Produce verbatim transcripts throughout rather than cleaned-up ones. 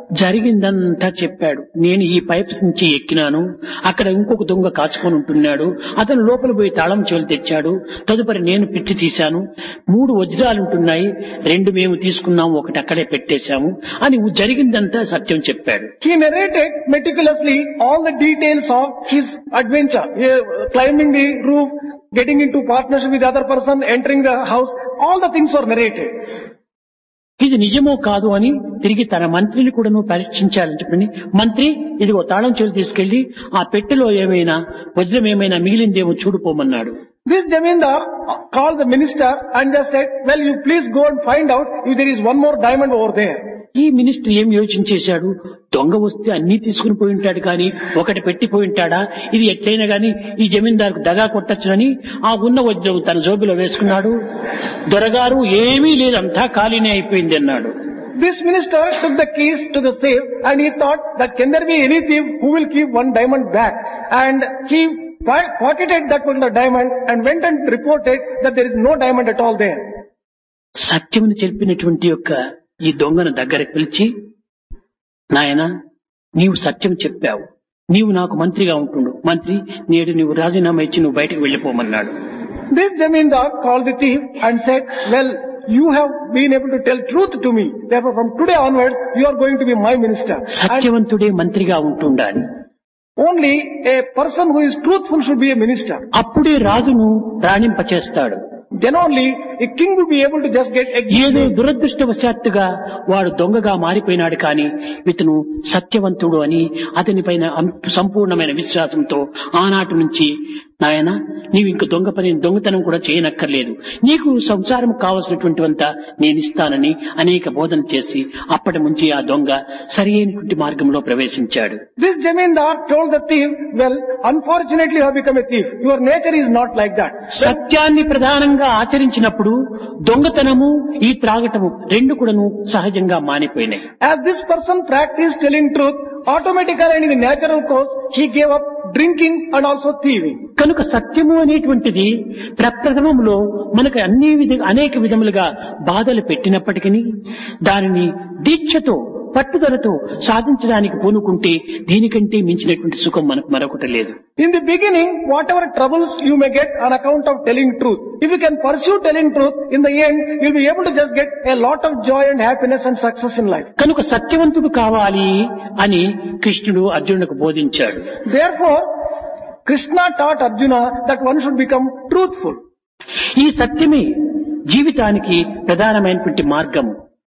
జరిగిందంతా చెప్పాడు. నేను ఈ పైప్స్ నుంచి ఎక్కినాను, అక్కడ ఇంకొక దొంగ కాచుకొని ఉంటున్నాడు, అతను లోపల పోయి తాళం చెవులు తెచ్చాడు, తదుపరి నేను పెట్టి తీశాను, మూడు వజ్రాలు ఉంటున్నాయి, రెండు మేము తీసుకున్నాము, ఒకటి అక్కడే పెట్టేశాము అని జరిగిందంతా సత్యం చెప్పాడు. He narrated meticulously all the details of his adventure, uh, climbing the roof, getting into partnership with the other person, entering the house, all the things were narrated. ఇది నిజమో కాదు అని తిరిగి తన మంత్రిని కూడాను పరీక్షించాలని చెప్పని, మంత్రి ఇదిగో తాళం చెవులు తీసుకెళ్లి ఆ పెట్టెలో ఏమైనా వజ్రం ఏమైనా మిగిలిందేమో చూడుకోమన్నాడు. This Jamindar called the minister and just said, well, you please go and find out if there is one more diamond over there. ఈ మినిస్టర్ ఏం యోచించేశాడు, దొంగ వస్తే అన్ని తీసుకుని పోయి ఉంటాడు కానీ ఒకటి పెట్టిపోయి ఉంటాడా, ఇది ఎట్లయినా గాని ఈ జమీందారుకు దగా కొట్టచ్చునని ఆ ఉన్న వజ్రం తన జోబిలో వేసుకున్నాడు. దొరగారు ఏమీ లేదంతా ఖాళీనే అయిపోయింది అన్నాడు. This minister took the keys to the safe and he thought that can there be any thief who will keep one diamond back, and he pocketed that particular diamond and went and reported that there is no diamond at all there. సత్యమును చెప్పినటువంటి యొక్క ఈ దొంగను దగ్గరకు పిలిచి, నాయన నీవు సత్యం చెప్పావు, నీవు నాకు మంత్రిగా ఉంటుండు, మంత్రి నేడు నీవు రాజీనామా ఇచ్చి నువ్వు బయటకు వెళ్లిపోమన్నాడు. This Jamindar called the thief and said, well, you have been able to tell truth to me, therefore from today onwards you are going to be my minister. సత్యవంతుడే మంత్రిగా ఉంటుండాలి. Only a person who is truthful should be a minister. అప్పుడే రాజును రాణింపచేస్తాడు. Then only a king will be able to just get ఏదో executed. దురదృష్టవశాత్తుగా వాడు దొంగగా మారిపోయినాడు కానీ ఇతను సత్యవంతుడు అని అతని పైన సంపూర్ణమైన విశ్వాసంతో ఆనాటి నుంచి, నాయన నీవు ఇంక దొంగ పని దొంగతనం కూడా చేయనక్కర్లేదు, నీకు సంసారం కావలసినటువంటివంతా నేను ఇస్తానని అనేక బోధన చేసి అప్పటి నుంచి ఆ దొంగ సరి అయినటువంటి మార్గంలో ప్రవేశించాడు. This Jamindar told the thief, well, unfortunately you have become a thief. Your nature is not like that. సత్యాన్ని ప్రధానంగా ఆచరించినప్పుడు దొంగతనము ఈ త్రాగటము రెండు కూడాను సహజంగా మానిపోయినాయి. As this person practiced telling truth, automatically and in the natural course, he gave up drinking and also thieving. కనుక సత్యము అనేటువంటిది ప్రప్రథమంలో మనకు అన్ని విధ అనేక విధములుగా బాధలు పెట్టినప్పటికీ దానిని దీక్షతో పట్టుదలతో సాధించడానికి పూనుకుంటే దీనికంటే మించినటువంటి సుఖం మనకు మరొకటి లేదు. In the beginning, whatever troubles you may get on account of telling truth, if you can pursue telling truth, in the end, you'll be able to just get a lot of joy and happiness and success in life. కనుక సత్యవంతుడు కావాలి అని కృష్ణుడు అర్జునుడికి బోధించాడు. Therefore, Krishna taught Arjuna that one should become truthful. ఈ సత్యమే జీవితానికి ప్రధానమైనటువంటి మార్గము.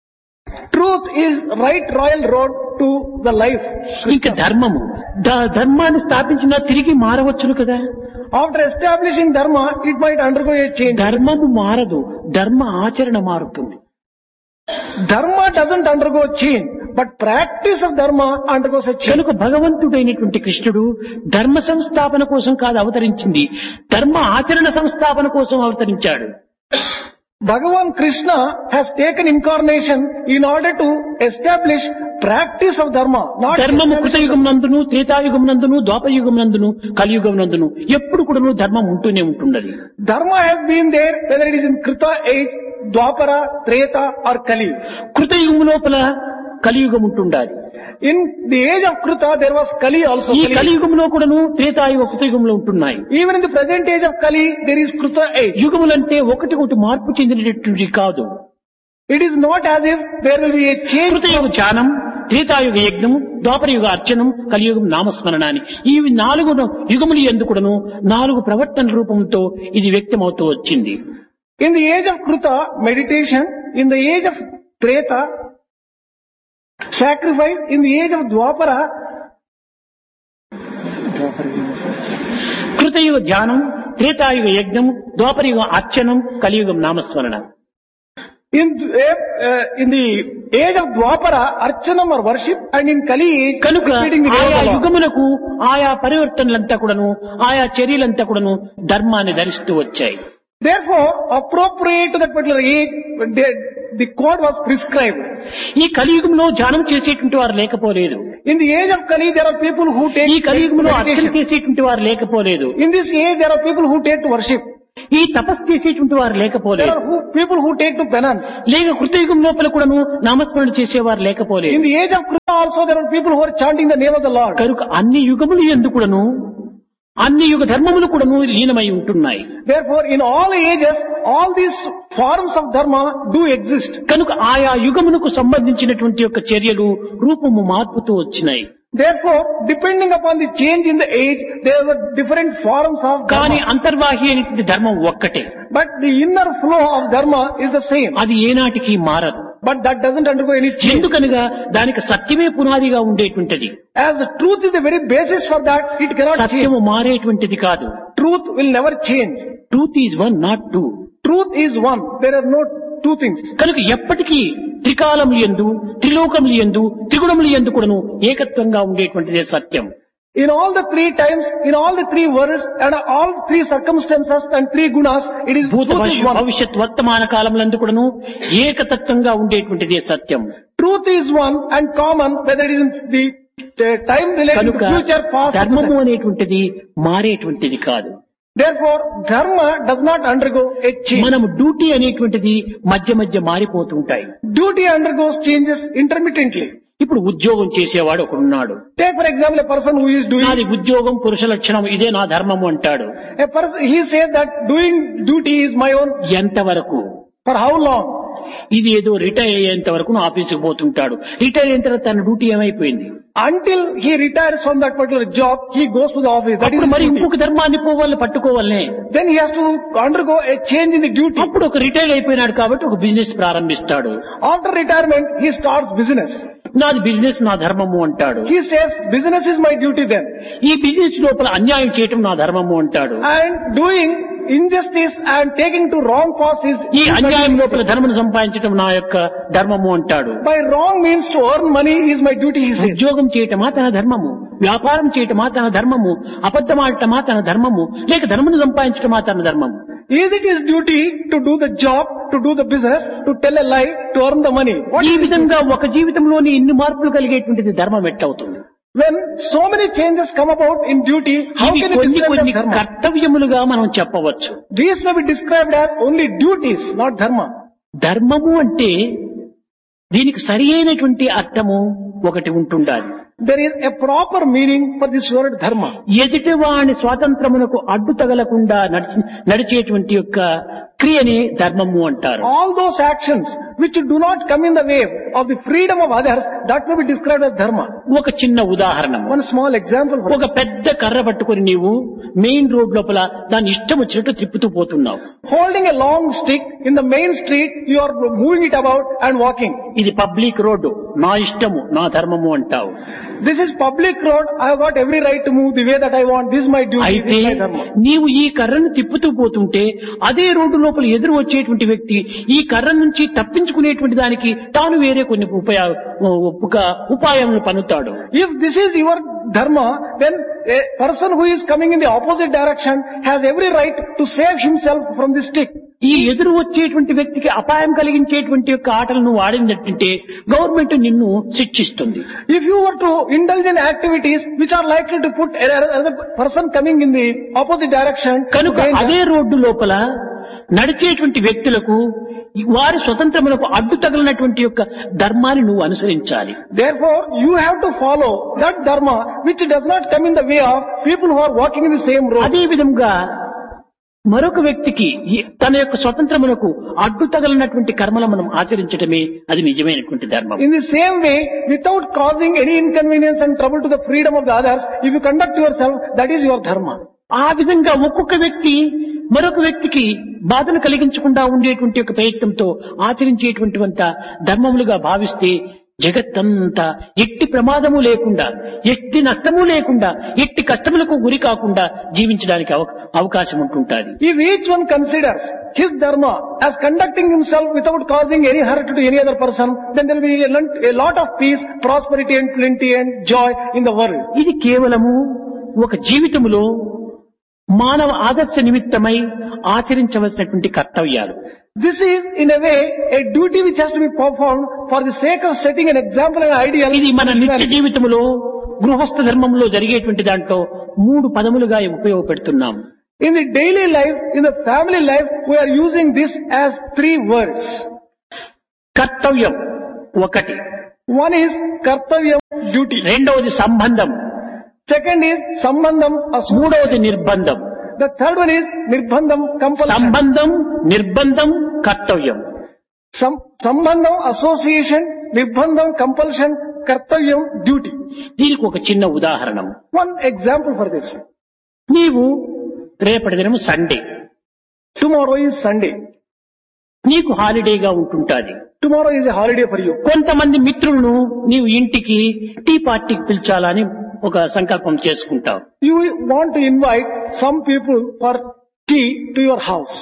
Truth is right royal road to the life. ఇంకా ధర్మము, ధర్మాన్ని స్థాపించినా తిరిగి మారవచ్చును కదా. After establishing dharma, it might undergo a change. ధర్మము మారదు, ధర్మ ఆచరణ మారుతుంది. Dharma doesn't undergo change, but practice of dharma undergoes a change. కనుక భగవంతుడైనటువంటి కృష్ణుడు ధర్మ సంస్థాపన కోసం కాదు అవతరించింది, ధర్మ ఆచరణ సంస్థాపన కోసం అవతరించాడు. Bhagavan Krishna has taken incarnation in order to establish practice of dharma. ధర్మము కృతయుగం నందును, త్రేతాయుగం నందును, ద్వాపరయుగం నందును, కలియుగం నందును ఎప్పుడు కూడా ధర్మం ఉంటూనే ఉంటున్నది. Dharma has been there whether it is in Krita age, Dwapara, Treta or Kali. కృతయుగం లోపల కలియుగం ఉంటుండాలి. In the age of Krita there was Kali also. ఈ కలియుగంలో కూడాను త్రేతాయుగ కృతయుగంలో ఉంటున్నాయి. Even in the present age of Kali there is Krita age. యుగములంటే ఒకటి ఒకటి మార్పు చెందినటువంటి కాదు. It is not as if there will be a change. కృతయుగ ధ్యానం, త్రేతాయుగ యజ్ఞము, ద్వాపరయుగ అర్చనం, కలియుగం నామస్మరణాన్ని ఈ నాలుగు యుగములు ఎందుకుడను నాలుగు ప్రవర్తన రూపంతో ఇది వ్యక్తమవుతూ వచ్చింది. In the age of Krita, meditation. In the age of Treta, sacrifice. In the age of Dwapara, కృతయుగ ధ్యానం, త్రేతాయుగ యజ్ఞం, ద్వాపరయుగ అర్చనం, కలియుగం నామస్మరణ. In, uh, in the age of Dwapara, Archanam or worship, and in Kali age, కనుక repeating the ఆయా Devadeva. యుగములకు ఆయా పరివర్తనలంతా కూడాను ఆయా చర్యలంతా కూడాను ధర్మాన్ని ధరిస్తూ వచ్చాయి. Therefore, appropriate to that particular age, the, the code was prescribed. ఈ కలియుగంలో ధ్యానం చేసేటువంటి వారు లేకపోలేదు. In the age of Kali, there are people who take ఈ కలియుగంలో అర్చన meditation. చేసేటువంటి వారు లేకపోలేదు. In this age, there are people who take to worship. ఈ తపస్సు చేసేటువంటి వారు There లేకపోలేదు. are who, people who take to penance. లేక కృతయుగం లోపల కూడాను నామస్మరణ చేసేవారు In లేకపోలేదు. the age of Krishna also there are people who are chanting the name of the Lord. కనుక అన్ని యుగములు యందు కూడాను అన్ని యుగ ధర్మములు కూడాను లీనమై ఉంటున్నాయి. Therefore, in all ages, all these forms of dharma do exist. కనుక ఆయా యుగమునకు సంబంధించినటువంటి యొక్క చర్యలు రూపము మార్పుతూ వచ్చినాయి. Therefore, depending upon the change in the age, there were different forms of కానీ dharma. అంతర్వాహి అనేటువంటి ధర్మం ఒక్కటే. But the inner flow of dharma is the same. అది ఏనాటికి మారదు. But that doesn't undergo any change. ఎందుకనగా దానికి సత్యమే పునాదిగా ఉండేటువంటిది. As the truth is the very basis for that, it cannot change. సత్యము మారేటువంటిది కాదు. Truth will never change. Truth is one, not two. Truth is one. There are no two things. కనుక ఎప్పటికీ త్రికాలములు యందు త్రిలోకములు యందు త్రిగుణములు యందు కూడాను ఏకత్వంగా ఉండేటువంటిదే సత్యం. In all the three times, in all the three worlds, and all three circumstances and three gunas, it is భూత truth is one. భవిష్యత్ వర్తమాన కాలములందు కూడాను ఏకతత్వంగా ఉండేటువంటిదే సత్యం. Truth is one and common, whether it is in the uh, time related కనుక to future, past. ధర్మము అనేటువంటిది మారేటువంటిది కాదు. Therefore, dharma does not undergo a change. మనము duty అనేటువంటిది మధ్య మధ్య మారిపోతుంటాయి. Duty undergoes changes intermittently. ఇప్పుడు ఉద్యోగం చేసేవాడు ఒకడున్నాడు. Take for example a person who is doing నాది ఉద్యోగం పురుష లక్షణం, ఇదే నా ధర్మము అంటాడు. a person. He says that doing duty is my own. ఎంతవరకు? For how long? ఇది ఏదో రిటైర్ అయ్యేంత వరకు ఆఫీసుకు పోతుంటాడు. రిటైర్ అయిన తర్వాత తన డ్యూటీ ఏమైపోయింది? Until he retires from that particular job, he goes to the office. That is అప్పుడు మరి duty. ఇంకొక ధర్మాన్ని పోవాలి పట్టుకోవాలనే. Then he has to undergo a change in the duty. అప్పుడు ఒక రిటైర్ అయిపోయినాడు కాబట్టి ఒక బిజినెస్ ప్రారంభిస్తాడు. After retirement, he starts business. నాది బిజినెస్ నా ధర్మము అంటాడు. He says, business is my duty then. ఈ బిజినెస్ లోపల అన్యాయం చేయటం నా ధర్మము అంటాడు. And doing injustice and taking to wrong paths is ఈ అన్యాయం లోపల ధర్మను సంపాదించడం నా యొక్క ధర్మము అంటాడు. by wrong means to earn money is my duty, he says. ఉద్యోగం చేయటమా తన ధర్మము, వ్యాపారం చేయటమా తన ధర్మము, అబద్ధమాడటమా తన ధర్మము, లేక ధర్మను సంపాదించటమా తన ధర్మము. Is it his duty to do the job, to do the business, to tell a lie, to earn the money? What ఈ is it? విధంగా ఒక జీవితంలోని ఇన్ని మార్పులు కలిగేటువంటిది ధర్మం ఎట్లవుతుంది? When so many changes come about in duty, how ఇవి can it కొన్ని describe కొన్ని as dharma? కర్తవ్యములుగా మనం చెప్పవచ్చు. These may be described as only duties, not dharma. ధర్మము అంటే దీనికి సరి అయినటువంటి అర్థము ఒకటి ఉంటుండాలి. There is a proper meaning for this word dharma. ఎదుటి వాని స్వాతంత్రమునకు అడ్డు తగలకుండా నడిచి నడిచేటువంటి యొక్క క్రియని ధర్మము అంటారు. All those actions which do not come in the way of the freedom of others, that may be described as dharma. ఒక చిన్న ఉదాహరణ, One small example. For ఒక పెద్ద కర్ర పట్టుకొని నీవు మెయిన్ రోడ్ లోపల దాన్ని ఇష్టం వచ్చినట్టు తిప్పుతూ పోతున్నావు. holding a long stick in the main street, you are moving it about and walking. ఇది పబ్లిక్ రోడ్డు, నా ఇష్టము నా ధర్మము అంటావు. This is public road. I have got every right to move the way that I want. This is my duty. This అయితే is my dharma. నీవు ఈ కర్రను తిప్పుతూ పోతుంటే అదే రోడ్డు లోపల ఎదురు వచ్చేటువంటి వ్యక్తి ఈ కర్ర నుంచి తప్పించుకునేటువంటి దానికి తాను వేరే కొన్ని ఉపయా ఉపాయాలను పన్నుతాడు. If this is your dharma, then a person who is coming in the opposite direction has every right to save himself from the stick. ఈ ఎదురు వచ్చేటువంటి వ్యక్తికి అపాయం కలిగించేటువంటి యొక్క ఆటలు నువ్వు ఆడినట్టుంటే గవర్నమెంట్ నిన్ను శిక్షిస్తుంది. If you were to indulge in activities which are likely to put another person coming in the opposite direction, కనుక to danger, అదే రోడ్డు లోపల నడిచేటువంటి వ్యక్తులకు వారి స్వతంత్రములకు అడ్డు తగిలినటువంటి యొక్క ధర్మాన్ని నువ్వు అనుసరించాలి. therefore you have to follow that dharma which does not come in the way of people who are walking in the same road. అదే విధంగా మరొక వ్యక్తికి ఈ- తన యొక్క స్వతంత్రమునకు అడ్డు తగలినటువంటి కర్మలు మనం ఆచరించడమే అది నిజమైనటువంటి ధర్మం. In the same way, without causing any inconvenience and trouble to the freedom of the others, if you conduct yourself, that is your dharma. ఆ విధంగా ఒక్కొక్క వ్యక్తి మరొక వ్యక్తికి బాధను కలిగించకుండా ఉండేటువంటి యొక్క ప్రయత్నంతో ఆచరించేటువంటి వంత ధర్మములుగా భావిస్తే జగత్తంతా ఎట్టి ప్రమాదము లేకుండా, ఎట్టి నష్టము లేకుండా, ఎట్టి కష్టములకు గురి కాకుండా జీవించడానికి అవ- అవకాశం ఉంటుంటుంది. If each one considers his dharma as conducting himself without causing any hurt to any other person, then there will be a lot- a lot of peace, prosperity and plenty and joy in the world. ఇది కేవలము ఒక జీవితములో మానవ ఆదర్శ నిమిత్తమై ఆచరించవలసినటువంటి కర్తవ్యాలు. This is, in a way, a duty which has to be performed for the sake of setting an example and ideal. ఇది మన నిత్య జీవితంలో గృహస్థ ధర్మంలో జరిగేటువంటి దాంట్లో మూడు పదములుగా ఉపయోగపెడుతున్నాం. In the daily life, in the family life, we are using this as three words. కర్తవ్యం ఒకటి, One is kartavyam, duty. రెండవది సంబంధం, Second is sambandham, association. మూడవది నిర్బంధం. The third one is nirbandham, compulsion. సంబంధం, నిర్బంధం, కర్తవ్యం. Sam, sambandham, association, nirbandham, compulsion, kartavyam, duty. దీనికి ఒక చిన్న ఉదాహరణ. One example for this. నీవు రేపటి దినం సండే, Tomorrow is Sunday. నీకు హాలిడేగా ఉంటుంటాది. Tomorrow is a holiday for you. కొంతమంది మిత్రులను నీవు ఇంటికి టీ పార్టీకి పిలిచాలని ఒక సంకల్పం చేసుకుంటావు. You want to invite some people for tea to your house.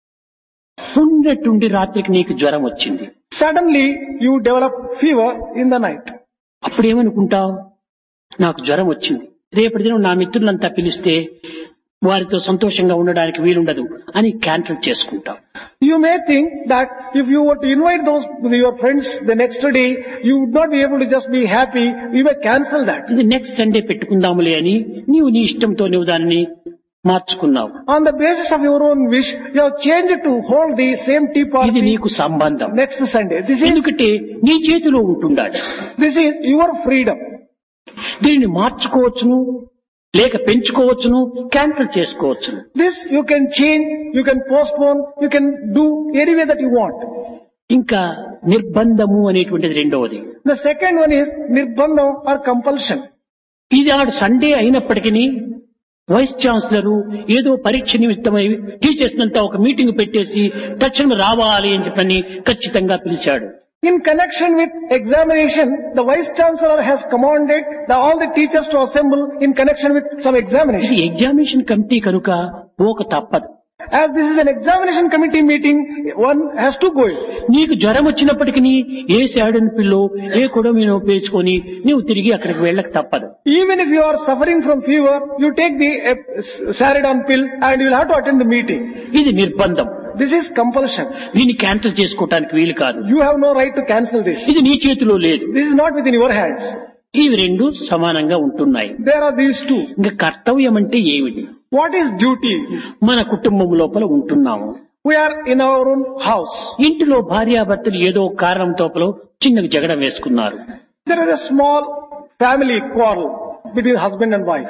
ఉన్నట్టుండి రాత్రికి నీకు జ్వరం వచ్చింది. Suddenly you develop fever in the night. అప్పుడు ఏమనుకుంటావు? నాకు జ్వరం వచ్చింది, రేపటి దినం నా మిత్రులంతా పిలిస్తే వారితో సంతోషంగా ఉండడానికి వీలుండదు అని క్యాన్సిల్ చేసుకుంటాం. You may think that if you were to invite those your friends the next day, you would not be able to just be happy. You may cancel that. ఇది నెక్స్ట్ సండే పెట్టుకుందాములే అని నీవు నీ ఇష్టంతో నువ్వు దానిని మార్చుకున్నావు. On the basis of your own wish, you have changed to hold the same tea ఇది party నీకు సంబంధం. next Sunday. This is ఎందుకంటే నీ చేతిలో ఉంటుండాలి. this is your freedom. దీనిని మార్చుకోవచ్చును, లేక పెంచుకోవచ్చును, క్యాన్సిల్ చేసుకోవచ్చును. This you can change, you can postpone, you can do any way that you want. ఇంకా నిర్బంధము అనేటువంటిది రెండవది. The second one is nirbandham or compulsion. ఇది ఆడు సండే అయినప్పటికీ వైస్ ఛాన్సలర్ ఏదో పరీక్ష నిమిత్తమై టీచర్స్ అంతా ఒక మీటింగ్ పెట్టేసి తక్షణం రావాలి అని చెప్పని ఖచ్చితంగా పిలిచాడు. In connection with examination, the Vice Chancellor has commanded the, all the teachers to assemble in connection with some ఇది examination. ఎగ్జామినేషన్ కమిటీ కనుక పోక తప్పదు. As this is an examination committee meeting, one has to go in. నీకు జ్వరం వచ్చినప్పటికీ ఏ శాడన్ pillow ఏ కొడమీనో పేర్చుకొని నీవు తిరిగి అక్కడికి వెళ్ళక తప్పదు. Even if you are suffering from fever, you take the uh, Saridon pill and you will have to attend the meeting. ఇది నిర్బంధం. This is compulsion. దీన్ని క్యాన్సిల్ చేసుకోవటానికి వీలు కాదు. You have no right to cancel this. ఇది నీ చేతిలో లేదు. This is not within your hands. ఇవి రెండు సమానంగా ఉంటున్నాయి. There are these two. ఇంకా కర్తవ్యం అంటే ఏమిటి? What is duty? మన కుటుంబం లోపల ఉంటున్నాము. We are in our own house. ఇంటిలో భార్యాభర్తలు ఏదో కారణం తోపలో చిన్నగా జగడం వేసుకున్నారు. There is a small family quarrel between husband and wife.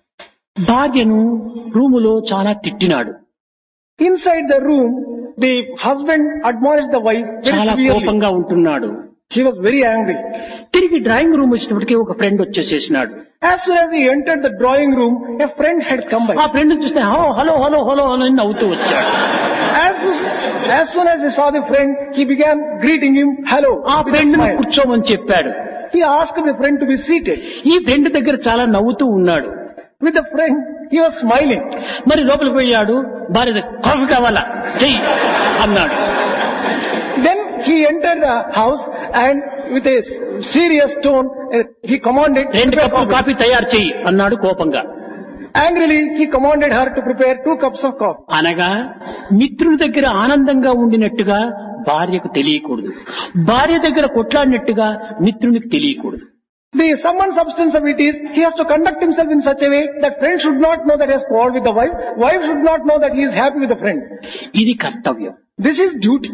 భార్యను రూములో చాలా తిట్టినాడు. Inside the room, the husband admonished the wife very చాలా severely. కోపంగా ఉంటున్నాడు. He was very angry. తిరిగి డ్రాయింగ్ రూమ్ వచ్చినప్పటికీ ఒక friend వచ్చేసేసినాడు. As soon as he entered the drawing room, a friend had come by. ఆ friend చూస్తే hello hello hello hello అని నవ్వుతూ వచ్చాడు. As, as soon as he saw the friend, he began greeting him, hello. ఆ with a friend smile. కూర్చోమని చెప్పాడు. He asked the friend to be seated. ఈ friend దగ్గర చాలా నవ్వుతూ ఉన్నాడు. With the friend, he was smiling. మరి లోపలికి పోయాడు. భార్య కాఫీ కావాలా చెయ్యి అన్నాడు. Then he entered the house and with a serious tone, uh, he commanded, రెండు prepare కప్పులు coffee. కాఫీ తయారు చెయ్యి అన్నాడు కోపంగా. Angrily, he commanded her to prepare two cups of coffee. అనగా మిత్రుడి దగ్గర ఆనందంగా ఉండినట్టుగా భార్యకు తెలియకూడదు, భార్య దగ్గర కొట్లాడినట్టుగా మిత్రునికి తెలియకూడదు. The sum and substance of it is, he has to conduct himself in such a way that friend should not know that he has quarreled with the wife, wife should not know that he is happy with the friend. ఇది కర్తవ్యం. This is duty.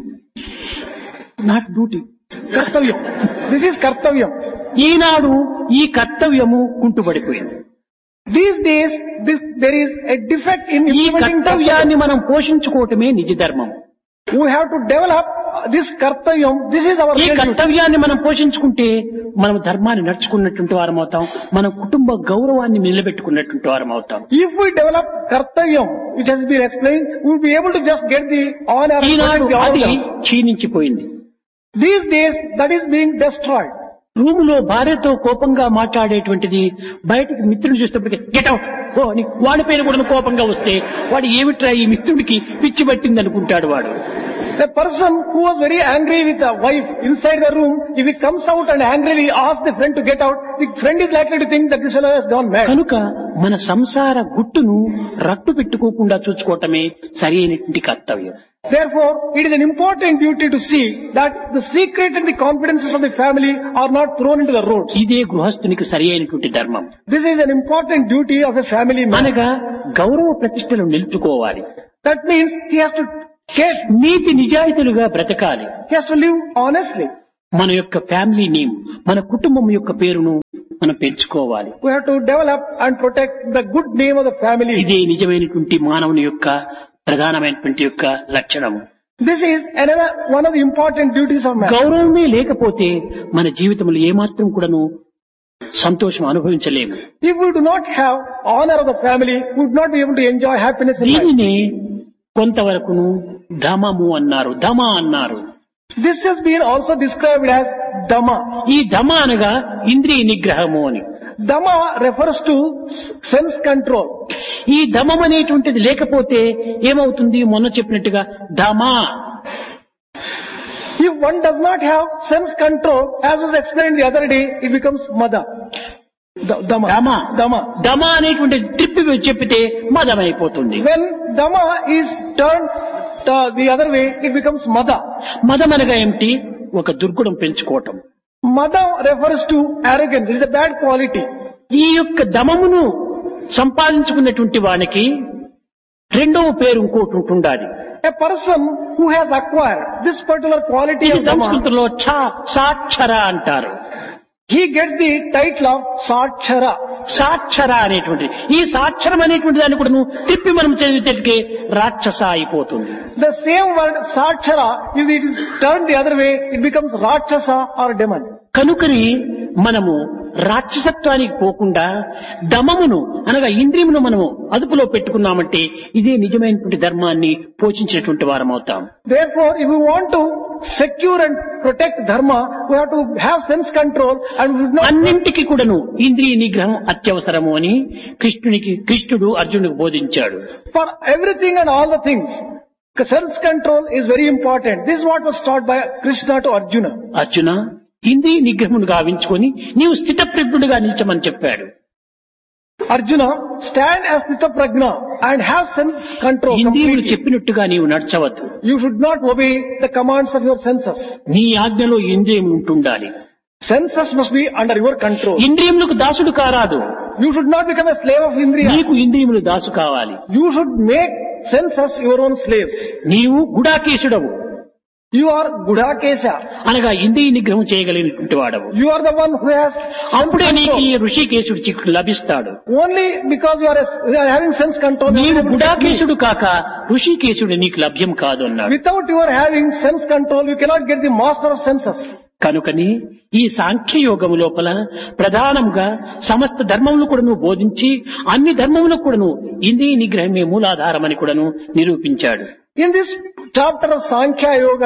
Not duty. Kartavyam. This is kartavyam. ఈనాడు ఈ కర్తవ్యము కుంటుపడిపోయింది. These days, this, there is a defect in ఈ implementing కర్తవ్యాన్ని kartavyam. మనం పోషించుకోవటమే నిజ ధర్మం. We have to develop this kartavyam. This is our ఈ real duty. కర్తవ్యాన్ని మనం పోషించుకుంటే మనం ధర్మాన్ని నడుచుకున్నటువంటి వారం అవుతాం, మన కుటుంబ గౌరవాన్ని నిలబెట్టుకున్నటువంటి వారం అవుతాం. If we develop kartavyam, which has been explained, we will be able to just get the honor and Eenadu protect the అది others. క్షీణించిపోయింది. These days, that is being destroyed. రూములో భార్యతో కోపంగా మాట్లాడేటువంటిది బయటకు మిత్రులు చూసినప్పటికీ గెట్ అవుట్ ఓ అని వాడి పైన కూడా కోపంగా వస్తే వాడు ఏమిట్రా ఈ మిత్రుడికి పిచ్చి పట్టింది అనుకుంటాడు వాడు. The person who was very angry with the wife inside the room, if he comes out and angrily asks the friend to get out, the friend is likely to think that this fellow has gone mad. కనుక మన సంసార గుట్టును రట్టు పెట్టుకోకుండా చూసుకోవటమే సరైనటువంటి కర్తవ్యం. Therefore, it is an important duty to see that the secret and the confidences of the family are not thrown into the roads. ఇదే గృహస్థునికి సరి అయినటువంటి ధర్మం. This is an important duty of a family man. అనగా గౌరవ ప్రతిష్టలు నిలుపుకోవాలి. That means he has to care. నీతి నిజాయితీలుగా బ్రతకాలి. He has to live honestly. మన యొక్క ఫ్యామిలీ నేమ్, మన కుటుంబం యొక్క పేరును మనం పెంచుకోవాలి. We have to develop and protect the good name of the family. ఇదే నిజమైనటువంటి మానవుని యొక్క ప్రధానమైనటువంటి యొక్క లక్షణం. This is another one of the important duties of man. గౌరవమే లేకపోతే మన జీవితంలో ఏమాత్రం కూడాను సంతోషం అనుభవించలేము. If we do not have honor of the family, we would not be able to enjoy happiness in life. దీనిని కొంతవరకును ధమము అన్నారు, ధమ అన్నారు. This has been also described as Dhamma. ఈ ధమ అనగా ఇంద్రియ నిగ్రహము అని. Dhamma refers to sense control. ఈ ధమం అనేటువంటిది లేకపోతే ఏమవుతుంది? మొన్న చెప్పినట్టుగా ధమా. If one does not have sense control, as was explained the other day, it becomes Mada. Dhamma. Dhamma. Dhamma. ధమ అనేటువంటి ట్రిప్ చెప్పితే మదం అయిపోతుంది. When Dhamma is turned uh, the other way, it becomes Mada. మదం అనగా ఏమిటి? ఒక దుర్గుణం పెంచుకోవటం. Mada refers to arrogance. It is a bad quality. ఈ యొక్క దమమును సంపాదించుకున్నటువంటి వానికి రెండవ పేరు ఇంకోటి ఉంటుండాలి. A person who has acquired this particular quality ఇది of Dhamma, సంస్కృతంలో ఛ సాక్షర అంటారు. he gets the title of Satchara. సాక్షర అనేటువంటి ఈ సాక్షరం అనేటువంటి దాన్ని కూడా నువ్వు తిప్పి మనం చదివితే రాక్షస అయిపోతుంది. The same word Satchara, if it is turned the other way, it becomes Rakshasa or demon. కనుకని మనము రాక్షసత్వానికి పోకుండా దమమును అనగా ఇంద్రియమును మనము అదుపులో పెట్టుకున్నామంటే ఇదే నిజమైనటువంటి ధర్మాన్ని పోషించేటువంటి వారం అవుతాం. Therefore, if we want to secure and protect dharma, we have to have sense control and we should not. అన్నింటికి కూడాను ఇంద్రియ నిగ్రహం అత్యవసరము అని కృష్ణునికి కృష్ణుడు అర్జునుడికి బోధించాడు. For everything and all the things, sense control is very important. This is what was taught by Krishna to Arjuna. Arjuna, ఇంద్రియ నిగ్రహమును గావించుకొని నీవు స్థితప్రజ్ఞుడిగా నిలిచమని చెప్పాడు. Arjuna, stand as Sthita Prajna and have sense control ఇంద్రియములు completely. చెప్పినట్టుగా నీవు నడచవద్దు. You should not obey the commands of your senses. నీ ఆజ్ఞలో ఇంద్రియం ఉంటుండాలి. Senses must be under your control. ఇంద్రియములకు దాసుడు కారాదు. You should not become a slave of Indriya. నీకు ఇంద్రియములు దాసు కావాలి. You should make senses your own slaves. నీవు గుడాకేశుడవు You are Gudakesha. అనగా ఇంద్రియ నిగ్రహం చేయగలిగినటువంటి వాడవు. You are the one who has sense అప్పుడే నీకు ఈ control. ఋషికేశుడు చిక్కు లభిస్తాడు. Only because you are, a, you are having sense control. you are నీవు able to get me. గుడాకేశుడు కాక ఋషికేశుడు నీకు లభ్యం కాదు అన్నాడు. Without your having sense control, you cannot get the master of senses. కనుకని ఈ సాంఖ్య యోగము లోపల ప్రధానంగా సమస్త ధర్మములు కూడాను బోధించి అన్ని ధర్మములకు కూడాను ఇంద్రియ నిగ్రహమే మూలాధారమని కూడాను నిరూపించాడు. In this chapter of Sankhya Yoga,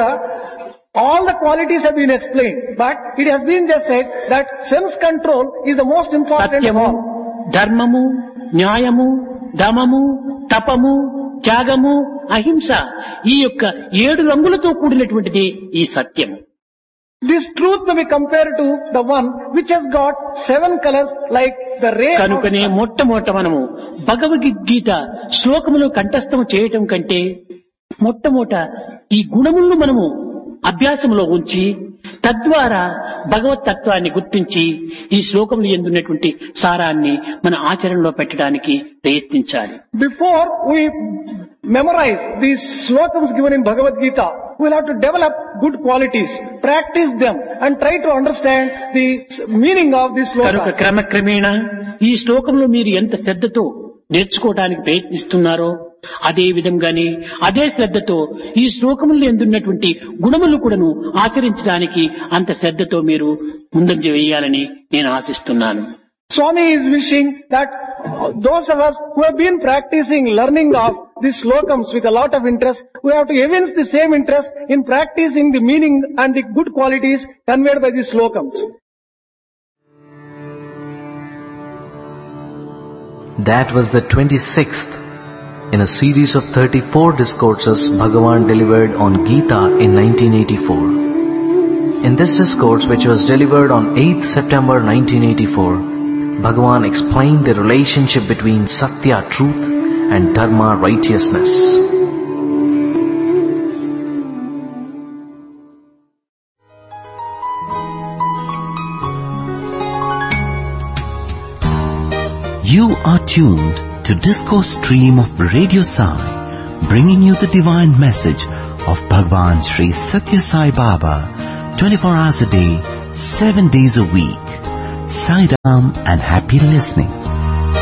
all the qualities have been explained, but it has been just said that sense control is the most important of సత్యము, all. ధర్మము, న్యాయము, దమము, తపము, త్యాగము, అహింస ఈ యొక్క ఏడు రంగులతో కూడినటువంటిది ఈ సత్యము. This truth may be compared to the one which has got seven colors like the ray of కనుకనే sun. మొట్టమొదట మనము భగవద్గీత శ్లోకములు కంఠస్థము చేయటం కంటే మొట్టమొదట ఈ గుణములను మనము అభ్యాసంలో ఉంచి తద్వారా భగవత్ తత్వాన్ని గుర్తించి ఈ శ్లోకములు ఎందున్నటువంటి సారాన్ని మన ఆచరణలో పెట్టడానికి ప్రయత్నించాలి. Before we memorize these slokams given in Bhagavad Gita, we will have to develop good qualities, practice them and try to understand the meaning of these కనుక slokas. క్రమక్రమేణ ఈ శ్లోకంలో మీరు ఎంత శ్రద్ధతో నేర్చుకోవడానికి ప్రయత్నిస్తున్నారో అదే విధంగానే అదే శ్రద్ధతో ఈ శ్లోకములు ఎందున్నటువంటి గుణములు కూడాను ఆచరించడానికి అంత శ్రద్ధతో మీరు ముందంజ వేయాలని నేను ఆశిస్తున్నాను. Swami is wishing that those of us who have been practicing learning of these slokams with a lot of interest, we have to evince the same interest in practicing the meaning and the good qualities conveyed by these slokams. That was the twenty-sixth in a series of thirty-four discourses Bhagavan delivered on Gita in nineteen eighty-four. In this discourse, which was delivered on eighth September nineteen eighty-four, Bhagavan explained the relationship between Satya, truth, and Dharma, righteousness. You are tuned to Discourse Stream of Radio Sai, bringing you the divine message of Bhagwan Sri Satya Sai Baba, twenty-four hours a day, seven days a week. Sai Ram and happy listening.